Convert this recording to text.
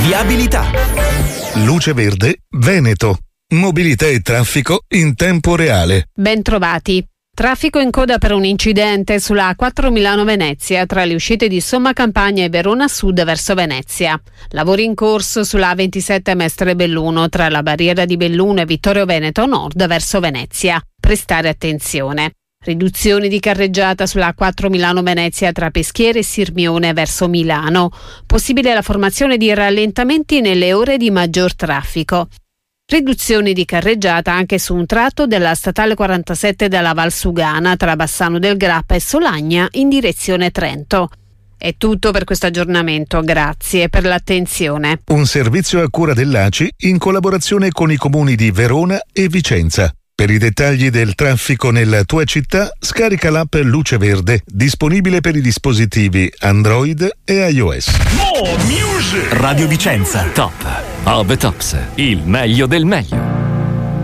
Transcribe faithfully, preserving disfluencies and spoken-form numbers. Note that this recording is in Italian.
Viabilità. Luce Verde Veneto. Mobilità e traffico in tempo reale. Ben trovati. Traffico in coda per un incidente sulla A quattro Milano-Venezia tra le uscite di Somma Campagna e Verona Sud verso Venezia. Lavori in corso sulla A ventisette Mestre Belluno tra la barriera di Belluno e Vittorio Veneto Nord verso Venezia. Prestare attenzione. Riduzioni di carreggiata sulla A quattro Milano-Venezia tra Peschiera e Sirmione verso Milano. Possibile la formazione di rallentamenti nelle ore di maggior traffico. Riduzioni di carreggiata anche su un tratto della statale quarantasette della Valsugana tra Bassano del Grappa e Solagna in direzione Trento. È tutto per questo aggiornamento, grazie per l'attenzione. Un servizio a cura dell'A C I in collaborazione con i comuni di Verona e Vicenza. Per i dettagli del traffico nella tua città, scarica l'app Luce Verde, disponibile per i dispositivi Android e iOS. Radio Vicenza, top of the tops, il meglio del meglio.